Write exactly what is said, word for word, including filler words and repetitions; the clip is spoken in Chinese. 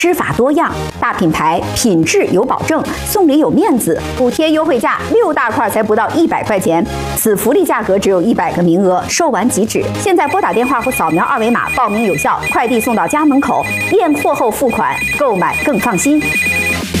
吃法多样，大品牌，品质有保证，送礼有面子，补贴优惠价六大块才不到一百块钱，此福利价格只有一百个名额，售完即止。现在拨打电话或扫描二维码报名有效，快递送到家门口，验货后付款，购买更放心。